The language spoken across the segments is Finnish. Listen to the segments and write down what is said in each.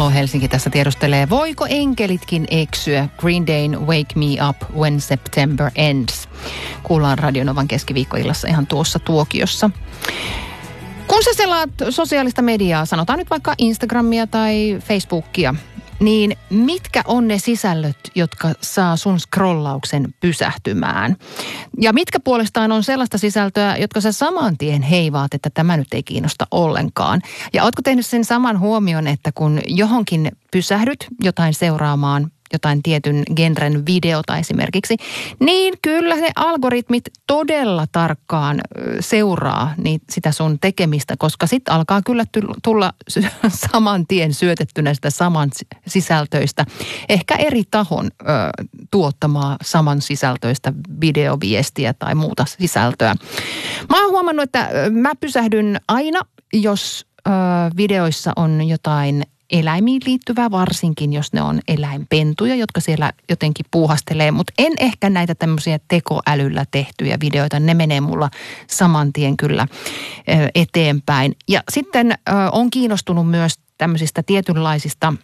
Halo Helsinki tässä tiedustelee, voiko enkelitkin eksyä? Green Dayn Wake Me Up When September Ends. Kuullaan Radio Novan keskiviikkoillassa ihan tuossa tuokiossa. Kun sä selaat sosiaalista mediaa, sanotaan nyt vaikka Instagramia tai Facebookia, niin mitkä on ne sisällöt, jotka saa sun scrollauksen pysähtymään? Ja mitkä puolestaan on sellaista sisältöä, jotka sä saman tien heivaat, että tämä nyt ei kiinnosta ollenkaan? Ja ootko tehnyt sen saman huomion, että kun johonkin pysähdyt jotain seuraamaan, jotain tietyn genren videota esimerkiksi, niin kyllä ne algoritmit todella tarkkaan seuraa sitä sun tekemistä, koska sitten alkaa kyllä tulla saman tien syötettynä sitä saman sisältöistä, ehkä eri tahon tuottamaa saman sisältöistä videoviestiä tai muuta sisältöä. Mä oon huomannut, että mä pysähdyn aina, jos videoissa on jotain eläimiin liittyvää, varsinkin jos ne on eläinpentuja, jotka siellä jotenkin puuhastelee, mutta en ehkä näitä tämmöisiä tekoälyllä tehtyjä videoita, ne menee mulla saman tien kyllä eteenpäin. Ja sitten on kiinnostunut myös tämmöisistä tietynlaisista,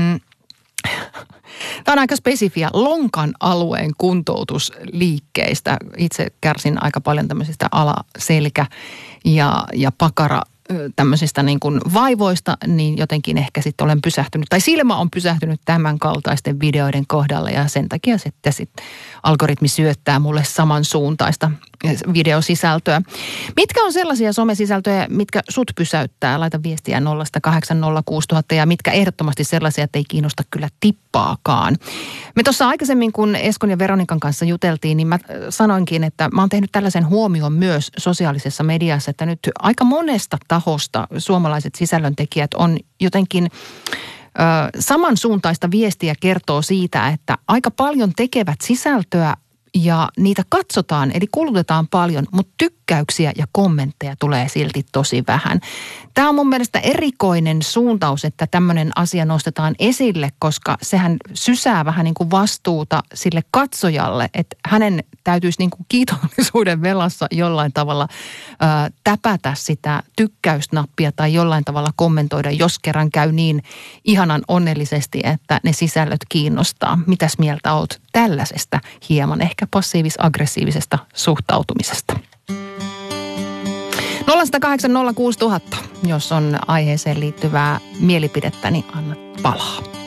tämä on aika spesifiä, lonkan alueen kuntoutusliikkeistä. Itse kärsin aika paljon tämmöisistä alaselkä ja pakara tämmöisistä niin kuin vaivoista, niin jotenkin ehkä sitten olen pysähtynyt, tai silmä on pysähtynyt tämän kaltaisten videoiden kohdalla, ja sen takia sitten algoritmi syöttää mulle samansuuntaista videosisältöä. Mitkä on sellaisia somesisältöjä, mitkä sut pysäyttää? Laita viestiä 0806000 ja mitkä ehdottomasti sellaisia, että ei kiinnosta kyllä tippaakaan. Me tuossa aikaisemmin, kun Eskon ja Veronikan kanssa juteltiin, niin mä sanoinkin, että mä oon tehnyt tällaisen huomion myös sosiaalisessa mediassa, että nyt aika monesta tahosta suomalaiset sisällöntekijät on jotenkin samansuuntaista viestiä kertoo siitä, että aika paljon tekevät sisältöä ja niitä katsotaan, eli kulutetaan paljon, mutta tykkäyksiä ja kommentteja tulee silti tosi vähän. Tämä on mun mielestä erikoinen suuntaus, että tämmöinen asia nostetaan esille, koska sehän sysää vähän niin kuin vastuuta sille katsojalle, että hänen täytyisi niin kuin kiitollisuuden velassa jollain tavalla täpätä sitä tykkäysnappia tai jollain tavalla kommentoida, jos kerran käy niin ihanan onnellisesti, että ne sisällöt kiinnostaa. Mitäs mieltä oot tällaisesta hieman ehkä passiivis-aggressiivisesta suhtautumisesta? 0806000, jos on aiheeseen liittyvää mielipidettä, niin anna palaa.